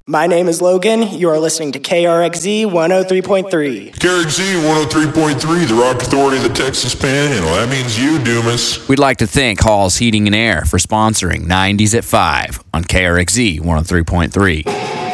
My name is Logan. You are listening to KRXZ 103.3. KRXZ 103.3, the rock authority of the Texas Panhandle. That means you, Dumas. We'd like to thank Hall's Heating and Air for sponsoring 90s at 5 on KRXZ 103.3.